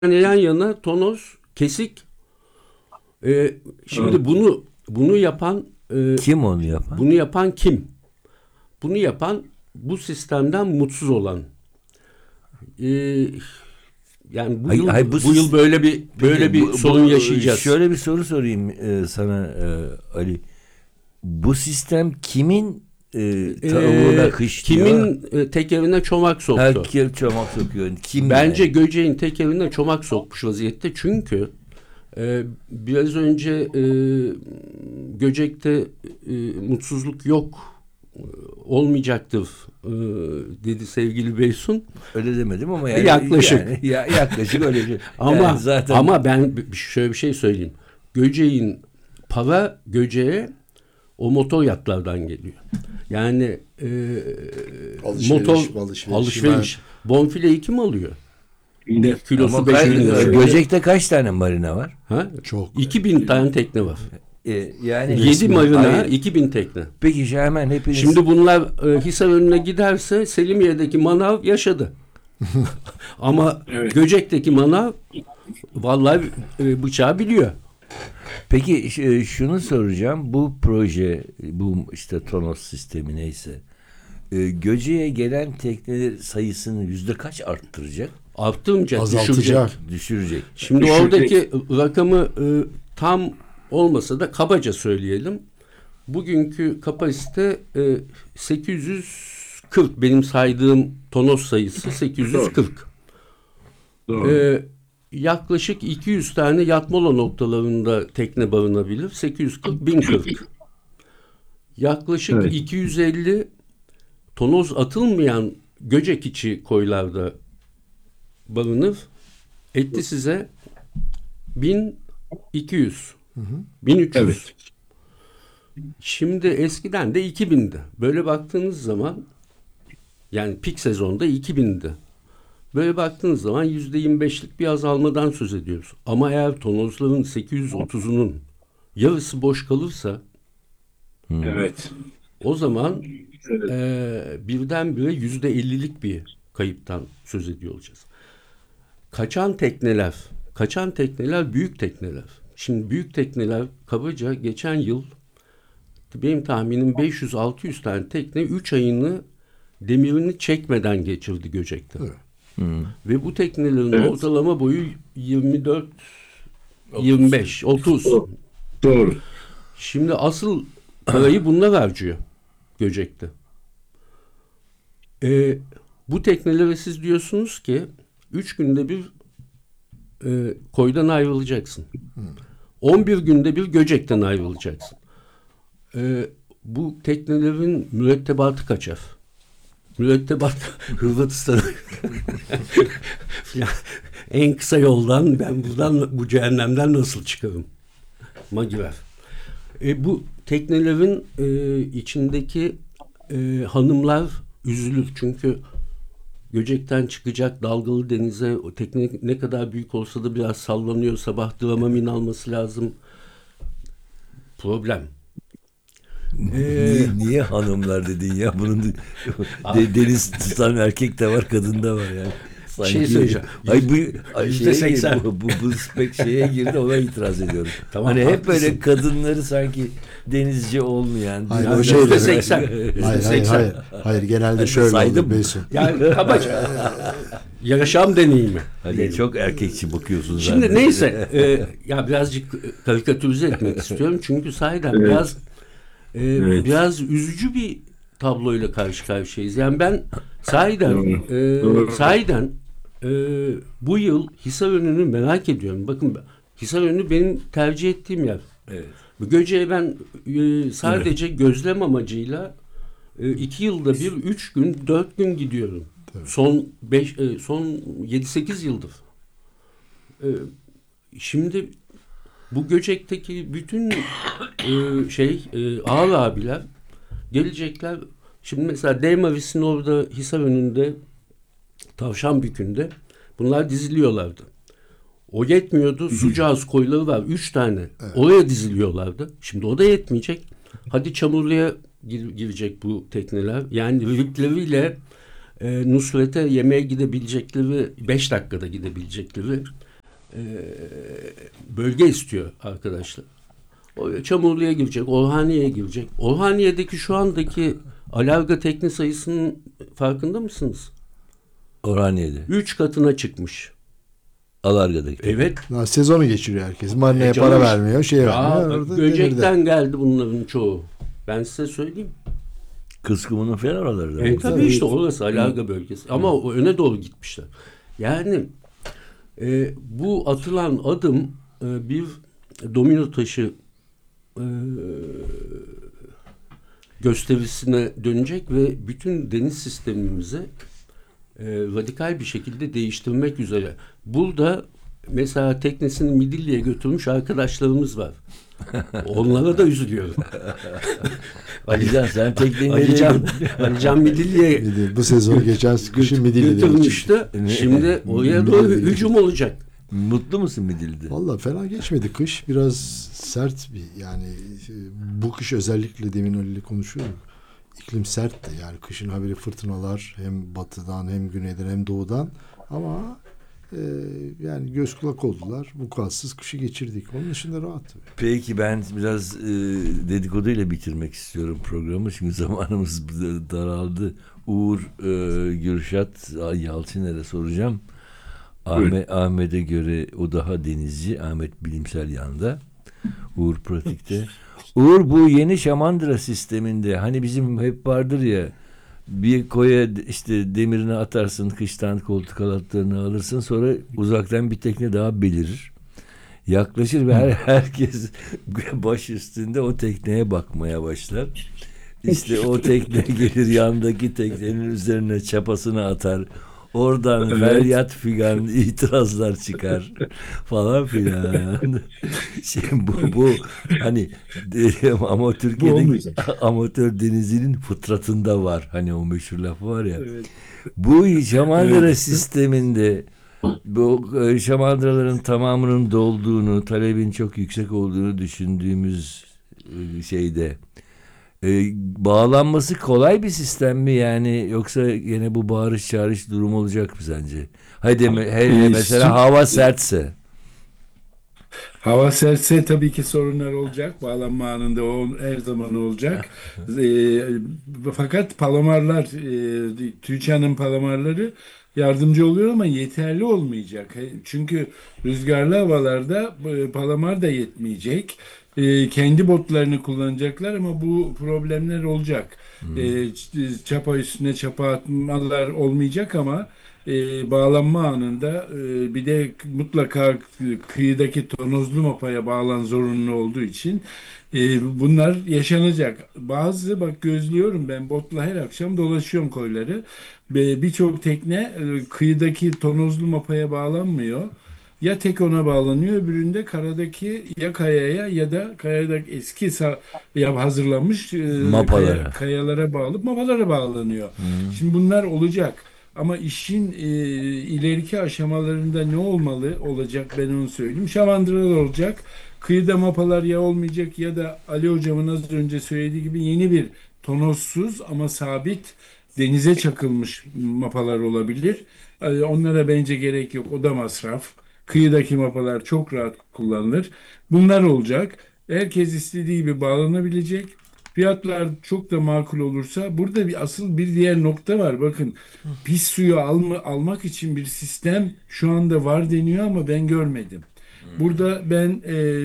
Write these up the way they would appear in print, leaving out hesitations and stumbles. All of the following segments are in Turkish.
yan yana tonoz, kesik. Şimdi Evet. bunu yapan Kim onu yapan? bunu yapan kim? Bunu yapan bu sistemden mutsuz olan. Ee, Yani bu yıl bu yıl böyle bir sorun yaşayacağız. Şöyle bir soru sorayım sana Ali. Bu sistem kimin tavuğuna kış diyor? Kimin tek evine çomak soktu? Herkes çomak sokuyor. Kim Bence yani? Göceğin tek evine çomak sokmuş vaziyette. Çünkü biraz önce Göcek'te mutsuzluk yok, olmayacaktır dedi sevgili Beysun. Öyle demedim ama yani Yaklaşık. Yaklaşık öyle. Ama Yani zaten ama ben şöyle bir şey söyleyeyim. Göceğin para Göceğe o motor yatlardan geliyor. Yani alışveriş. Bonfileyi kim alıyor? Yine Kilosu ama 5 bin lira. Göcek'te kaç tane marina var? Ha? Çok. 2000 tane tekne var. Yani 7 marina, Hayır. 2000 tekne. Peki hemen hepiniz Şimdi bunlar Hisarönü'ne giderse Selimiye'deki manav yaşadı. Ama Evet. Göcek'teki manav vallahi bıçağı biliyor. Peki şunu soracağım. Bu proje, bu işte Tonos sistemi neyse, Göce'ye gelen tekneler sayısını kaç arttıracak? Arttırmayacak, Azaltacak. Düşürecek. Şimdi Düşürecek. oradaki rakamı tam olmasa da kabaca söyleyelim. Bugünkü kapasite 840. Benim saydığım tonos sayısı 840. Doğru. Yaklaşık 200 tane yatmola noktalarında tekne barınabilir. 840, 1040. Yaklaşık Evet. 250 tonoz atılmayan Göcek içi koylarda barınır. Etti size 1200. 1300. Evet. Şimdi eskiden de 2000'di. Böyle baktığınız zaman yani pik sezonda 2000'di. Böyle baktığınız zaman %25'lik bir azalmadan söz ediyoruz. Ama eğer tonozların 830'unun yarısı boş kalırsa Evet. o zaman Evet. birdenbire %50'lik bir kayıptan söz ediyor olacağız. Kaçan tekneler büyük tekneler. Şimdi büyük tekneler kabaca geçen yıl benim tahminim 500-600 tane tekne 3 ayını demirini çekmeden geçirdi Göcek'te. Evet. Ve bu teknelerin Evet. ortalama boyu 24, 25, 30. Doğru. Şimdi asıl parayı bunlar harcıyor Göcek'te. Bu teknelere siz diyorsunuz ki 3 günde bir koydan ayrılacaksın. 11 günde bir Göcek'ten ayrılacaksın. Bu teknelerin mürettebatı kaçar. Mürettebat Hırvatistan'a en kısa yoldan ben bu cehennemden nasıl çıkarım? Magiver. Bu teknelerin içindeki hanımlar üzülür. Çünkü Göcek'ten çıkacak dalgalı denize o tekne ne kadar büyük olsa da biraz sallanıyor. Sabah Dramamin alması lazım. Problem. Niye hanımlar dedin ya? Bunun deniz tutan erkek de var, kadın da var yani. Şey söyleyeceğim. %80. Bu spek şeye girdi, ona itiraz ediyorum. Tamam, hani hep haklısın. böyle kadınları sanki denizci olmayan. Hayır, Yani o şey %80. Hayır, genelde şöyle saydım. olur Beysun. Yani kabaca. Yaşam deneyimi. Hani çok erkekçi bakıyorsun zaten. Şimdi neyse ya birazcık karikatürize etmek istiyorum. Çünkü sahiden Evet. biraz üzücü bir tabloyla karşı karşıyayız. Yani ben sahiden Doğru. sahiden bu yıl Hisarönü'nü merak ediyorum. Bakın Hisarönü benim tercih ettiğim yer. Evet. Göce'ye ben sadece gözlem amacıyla 2 yılda bir 3 gün 4 gün gidiyorum. Tabii. Son 7-8 yıldır. Şimdi bu Göcek'teki bütün ağır abiler gelecekler. Şimdi mesela Deymavis'in orada Hisarönü'nde Tavşanbükü'nde bunlar diziliyorlardı. O yetmiyordu. Sucağız koyları var. 3 tane. Evet. Oraya diziliyorlardı. Şimdi o da yetmeyecek. Hadi Çamurlu'ya girecek bu tekneler. Yani ripleriyle Nusret'e yemeğe gidebilecekleri 5 dakikada gidebilecekleri bölge istiyor arkadaşlar. O Çamurlu'ya girecek, Orhaniye'ye girecek. Orhaniye'deki şu andaki alarga tekne sayısının farkında mısınız? Orhaniye'de. 3 katına çıkmış. Alarga'daki. Evet. Daha sezonu geçiriyor herkes. Marineye Canım, para vermiyor, şey ya, vermiyor. Orada Göcek'ten demirde. geldi bunların çoğu. Ben size söyleyeyim. Kızkumunun falan oralarda. Tabii işte orası alarga bölgesi. Ama o öne doğru gitmişler. Yani bu atılan adım bir domino taşı gösterisine dönecek ve bütün deniz sistemimizi radikal bir şekilde değiştirmek üzere. Burada mesela teknesini Midilli'ye götürmüş arkadaşlarımız var. Onlara da üzülüyorum. Alican sen tekneyi Alican Midilli'ye Bu sezon geçen kışın Midilli'de geçirdi. götürmüştü. Şimdi oraya doğru hücum olacak. Mutlu musun Midilli'de? Valla fena geçmedi kış. Biraz sert bir, yani bu kış özellikle demin öyle konuşuyorduk. İklim sertti. Yani kışın haberi fırtınalar hem batıdan hem güneyden hem doğudan, ama yani göz kulak oldular. Vukuatsız kışı geçirdik. Onun dışında rahat. Peki ben biraz dedikoduyla bitirmek istiyorum programı. Çünkü zamanımız daraldı. Uğur, Gürşat, Yalçıner'e soracağım. Ahmet'e göre o daha denizci. Ahmet bilimsel yanda. Uğur pratikte. Uğur, bu yeni şamandıra sisteminde hani bizim hep vardır ya, bir koya işte demirini atarsın, kıştan koltuk halatlarını alırsın, sonra uzaktan bir tekne daha belirir. Yaklaşır ve herkes baş üstünde o tekneye bakmaya başlar. İşte o tekne gelir yandaki teknenin üzerine çapasını atar. Oradan feryat figan itirazlar çıkar falan filan. Bu hani ama Türkiye'de amatör denizcinin fıtratında var. Hani o meşhur lafı var ya. Evet. Bu şamandıra sisteminde bu şamandıraların tamamının dolduğunu, talebin çok yüksek olduğunu düşündüğümüz şeyde bağlanması kolay bir sistem mi yani, yoksa yine bu bağırış çağırış durum olacak mı sence? Haydi mesela hava sertse. Hava sertse tabii ki sorunlar olacak. Bağlanma anında o her zaman olacak. Fakat palamarlar, TÜÇA'nın palamarları yardımcı oluyor ama yeterli olmayacak. Çünkü rüzgarlı havalarda palamar da yetmeyecek. Kendi botlarını kullanacaklar ama bu problemler olacak. Çapa üstüne çapa atmalar olmayacak ama bağlanma anında bir de mutlaka kıyıdaki tonozlu mapaya bağlan zorunlu olduğu için bunlar yaşanacak. Bazı, bak gözlüyorum, ben botla her akşam dolaşıyorum koyları. Birçok tekne kıyıdaki tonozlu mapaya bağlanmıyor. Ya tek ona bağlanıyor, öbüründe karadaki ya kayaya ya da kayadaki eski ya hazırlanmış kayalara bağlı mapalara bağlanıyor. Şimdi bunlar olacak. Ama işin ileriki aşamalarında ne olacak, ben onu söyleyeyim. Şamandıralar olacak. Kıyıda mapalar ya olmayacak ya da Ali hocamın az önce söylediği gibi yeni bir tonozsuz ama sabit denize çakılmış mapalar olabilir. Onlara bence gerek yok. O da masraf. Kıyıdaki mapalar çok rahat kullanılır. Bunlar olacak. Herkes istediği gibi bağlanabilecek. Fiyatlar çok da makul olursa, burada asıl bir diğer nokta var. Bakın, pis suyu almak için bir sistem şu anda var deniyor ama ben görmedim. Burada ben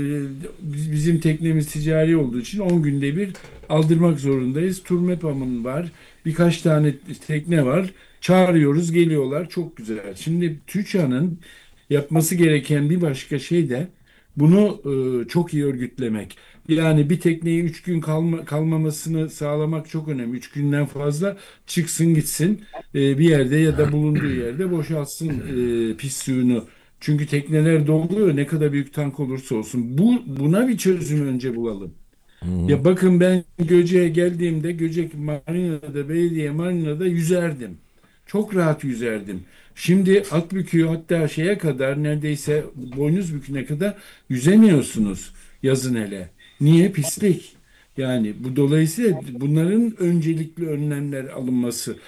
bizim teknemiz ticari olduğu için 10 günde bir aldırmak zorundayız. Turmepam'ın var. Birkaç tane tekne var. Çağırıyoruz, geliyorlar. Çok güzel. Şimdi TÜÇA'nın yapması gereken bir başka şey de bunu çok iyi örgütlemek. Yani bir tekneyi 3 gün kalmamasını sağlamak çok önemli. 3 günden fazla çıksın gitsin bir yerde ya da bulunduğu yerde boşaltsın pis suyunu. Çünkü tekneler doluyor, ne kadar büyük tank olursa olsun. Buna bir çözüm önce bulalım. Ya bakın, ben Göcek'e geldiğimde Göcek Marina'da, belediye Marina'da yüzerdim. Çok rahat yüzerdim. Şimdi Akbükü, hatta şeye kadar, neredeyse Boynuzbükü'ne kadar yüzemiyorsunuz yazın hele. Niye? Pislik. Yani bu dolayısıyla bunların öncelikli önlemler alınması.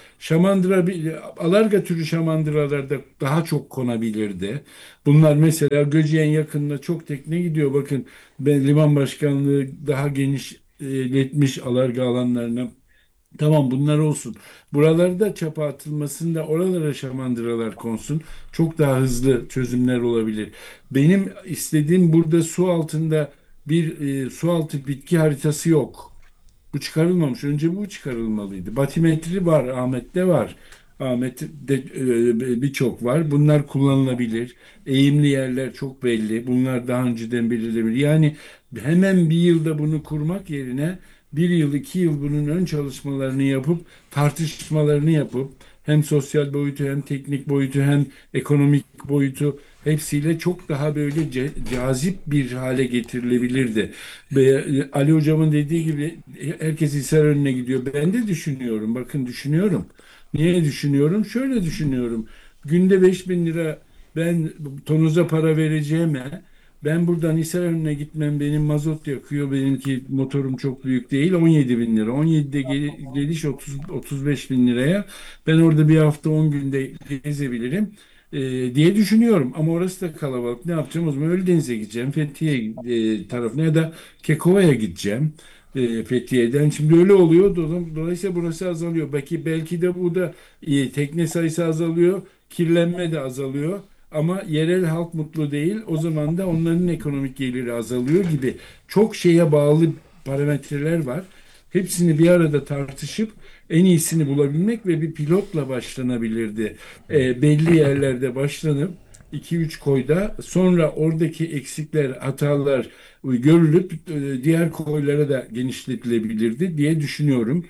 Alarga türü şamandıralarda daha çok konabilirdi. Bunlar mesela Göceğen yakınına çok tekne gidiyor. Bakın ben liman başkanlığı daha genişletmiş alarga alanlarına. Tamam, bunlar olsun. Buralarda çapa atılmasında oralara şamandıralar konsun. Çok daha hızlı çözümler olabilir. Benim istediğim burada su altında bir su altı bitki haritası yok. Bu çıkarılmamış. Önce bu çıkarılmalıydı. Batimetri var, Ahmet'te var. Ahmet'te birçok var. Bunlar kullanılabilir. Eğimli yerler çok belli. Bunlar daha önceden belirlenebilir. Yani hemen bir yılda bunu kurmak yerine bir yıl, 2 yıl bunun ön çalışmalarını yapıp, tartışmalarını yapıp, hem sosyal boyutu, hem teknik boyutu, hem ekonomik boyutu hepsiyle çok daha böyle cazip bir hale getirilebilirdi. Ali Hocam'ın dediği gibi herkes Hisar önüne gidiyor. Ben de düşünüyorum. Bakın, düşünüyorum. Niye düşünüyorum? Şöyle düşünüyorum. Günde 5.000 lira ben tonuza para vereceğime, ben buradan Hisar önüne gitmem, benim mazot yakıyor. Benimki motorum çok büyük değil. 17.000 lira. 17'de geliş 35 bin liraya. Ben orada bir hafta 10 günde gezebilirim diye düşünüyorum. Ama orası da kalabalık. Ne yapacağım? O zaman Ölüdeniz'e gideceğim. Fethiye tarafına ya da Kekova'ya gideceğim. Fethiye'den. Şimdi öyle oluyor. Dolayısıyla burası azalıyor. Belki de bu da tekne sayısı azalıyor. Kirlenme de azalıyor. Ama yerel halk mutlu değil. O zaman da onların ekonomik geliri azalıyor gibi çok şeye bağlı parametreler var. Hepsini bir arada tartışıp en iyisini bulabilmek ve bir pilotla başlanabilirdi. Belli yerlerde başlanıp 2-3 koyda, sonra oradaki eksikler, hatalar görülüp diğer koylara da genişletilebilirdi diye düşünüyorum.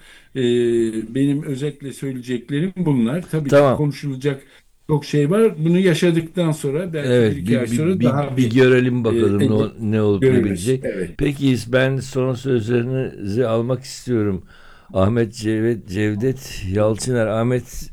Benim özetle söyleyeceklerim bunlar. Tabii ki Tamam. konuşulacak çok şey var. Bunu yaşadıktan sonra belki Evet, bir iki ay sonra daha bir görelim bakalım e, ne olup ne görürüz. bitecek. Evet. Peki ben son sözlerinizi almak istiyorum. Ahmet Cevdet Yalçıner. Ahmet,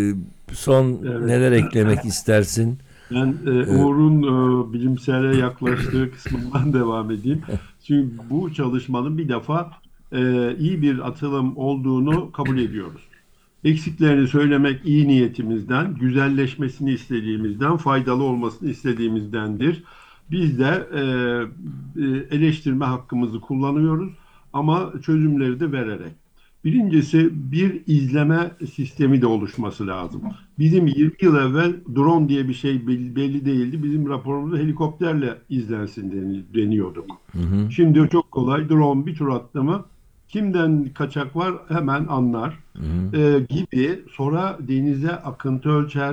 son Evet. neler eklemek istersin? Ben Uğur'un bilimsele yaklaştığı kısmından devam edeyim. Çünkü bu çalışmanın bir defa iyi bir atılım olduğunu kabul ediyoruz. Eksiklerini söylemek iyi niyetimizden, güzelleşmesini istediğimizden, faydalı olmasını istediğimizdendir. Biz de eleştirme hakkımızı kullanıyoruz ama çözümleri de vererek. Birincisi, bir izleme sistemi de oluşması lazım. Bizim 20 yıl evvel drone diye bir şey belli değildi. Bizim raporumuzda helikopterle izlensin deniyorduk. Şimdi çok kolay. Drone bir tur attı mı kimden kaçak var hemen anlar. Gibi. Sonra denize akıntı ölçer,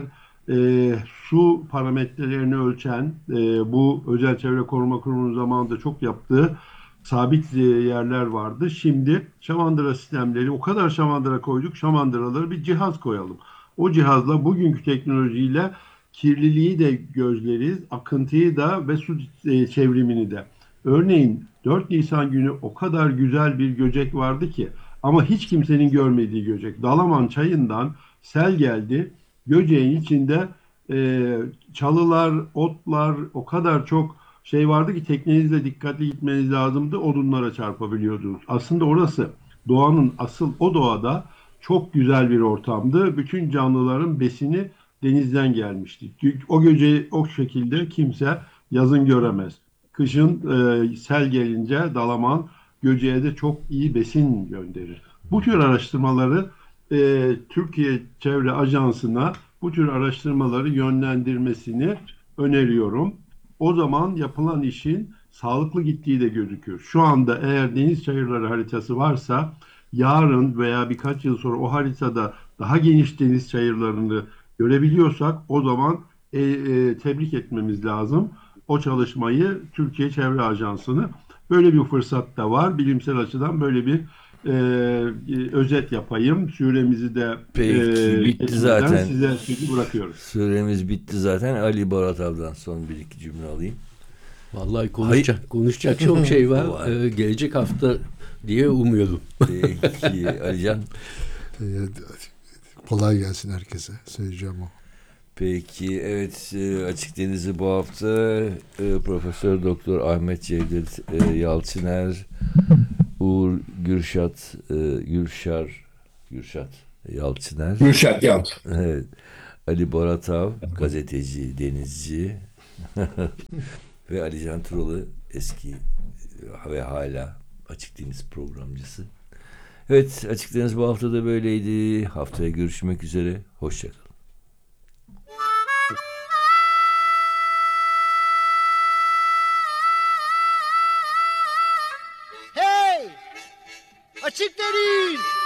su parametrelerini ölçen, bu Özel Çevre Koruma Kurumu'nun zamanında çok yaptığı sabit yerler vardı. Şimdi şamandıra sistemleri, o kadar şamandıra koyduk, şamandıraları bir cihaz koyalım. O cihazla bugünkü teknolojiyle kirliliği de gözleriz, akıntıyı da ve su çevrimini de. Örneğin 4 Nisan günü o kadar güzel bir göcek vardı ki, ama hiç kimsenin görmediği göcek. Dalaman çayından sel geldi. Göceğin içinde çalılar, otlar, o kadar çok şey vardı ki teknenizle dikkatli gitmeniz lazımdı. Odunlara çarpabiliyordunuz. Aslında orası doğanın asıl, o doğada çok güzel bir ortamdı. Bütün canlıların besini denizden gelmişti. O göceği o şekilde kimse yazın göremez. Kışın sel gelince Dalaman Göce'ye de çok iyi besin gönderir. Bu tür araştırmaları Türkiye Çevre Ajansı'na bu tür araştırmaları yönlendirmesini öneriyorum. O zaman yapılan işin sağlıklı gittiği de gözükür. Şu anda eğer deniz çayırları haritası varsa, yarın veya birkaç yıl sonra o haritada daha geniş deniz çayırlarını görebiliyorsak, o zaman tebrik etmemiz lazım o çalışmayı, Türkiye Çevre Ajansı'nı. Böyle bir fırsat da var. Bilimsel açıdan böyle bir özet yapayım. Süremizi de Bitti zaten. size sözü bırakıyoruz. Süremiz bitti zaten. Ali Boratav'dan son bir iki cümle alayım. Vallahi konuşacak çok şey var. Var. Gelecek hafta diye umuyorum. Peki Alican. Kolay gelsin herkese. Söyleyeceğim o. Peki, evet, Açık Deniz'i bu hafta Profesör Doktor Ahmet Cevdet Yalçıner, Uğur Gürşat Yalçıner. Gülşat Yalçın. Evet. Ali Boratav, gazeteci, denizci ve Ali Can Turalı, eski ve hala Açık Deniz programcısı. Evet, Açık Deniz bu hafta da böyleydi. Haftaya görüşmek üzere. Hoşçakalın. Hey! Açık Deniz!